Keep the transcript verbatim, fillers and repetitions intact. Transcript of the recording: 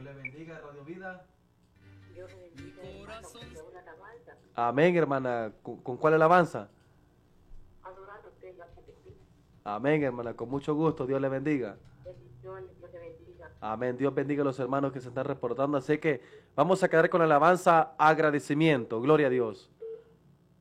le bendiga, Radio Vida. Dios le bendiga, hermano, que una alabanza. Amén, hermana. ¿Con, con cuál alabanza? Adorándote, la gente. Amén, hermana. Con mucho gusto. Dios le bendiga. Bendiciones, Dios te bendiga. Amén. Dios bendiga a los hermanos que se están reportando. Así que vamos a quedar con la alabanza agradecimiento. Gloria a Dios.